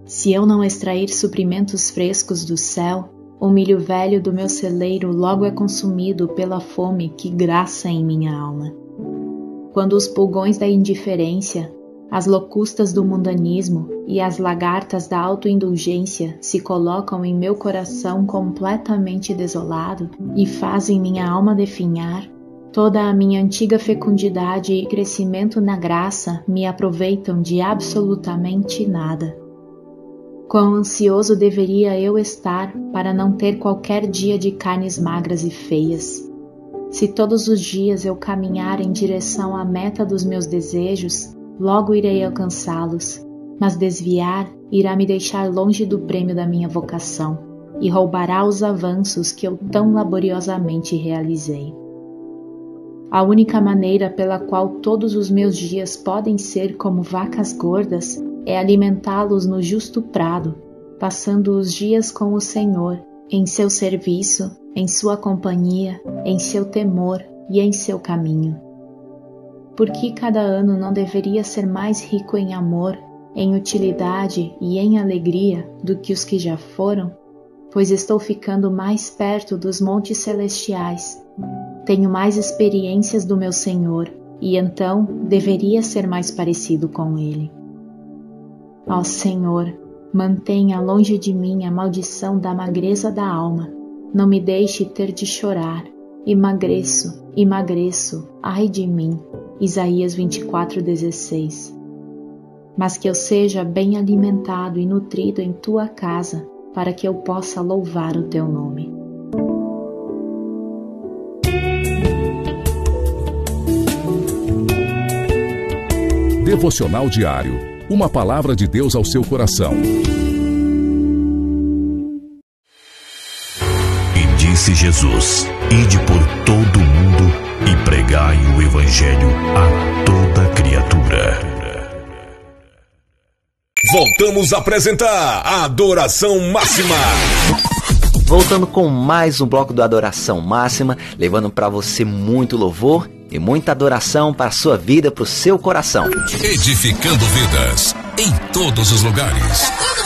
Se eu não extrair suprimentos frescos do céu, o milho velho do meu celeiro logo é consumido pela fome que graça em minha alma. Quando os pulgões da indiferença, as locustas do mundanismo e as lagartas da autoindulgência se colocam em meu coração completamente desolado e fazem minha alma definhar, toda a minha antiga fecundidade e crescimento na graça me aproveitam de absolutamente nada. Quão ansioso deveria eu estar para não ter qualquer dia de carnes magras e feias. Se todos os dias eu caminhar em direção à meta dos meus desejos, logo irei alcançá-los, mas desviar irá me deixar longe do prêmio da minha vocação e roubará os avanços que eu tão laboriosamente realizei. A única maneira pela qual todos os meus dias podem ser como vacas gordas é alimentá-los no justo prado, passando os dias com o Senhor, em seu serviço, em sua companhia, em seu temor e em seu caminho. Por que cada ano não deveria ser mais rico em amor, em utilidade e em alegria do que os que já foram? Pois estou ficando mais perto dos montes celestiais. Tenho mais experiências do meu Senhor e então deveria ser mais parecido com Ele. Ó Senhor, mantenha longe de mim a maldição da magreza da alma. Não me deixe ter de chorar. Emagreço, emagreço, ai de mim. Isaías 24:16. Mas que eu seja bem alimentado e nutrido em tua casa, para que eu possa louvar o teu nome. Devocional diário. Uma palavra de Deus ao seu coração. E disse Jesus: Ide por todo o mundo e pregai o Evangelho a toda criatura. Voltamos a apresentar a Adoração Máxima. Voltando com mais um bloco do Adoração Máxima, levando para você muito louvor e muita adoração para a sua vida, para o seu coração. Edificando vidas em todos os lugares.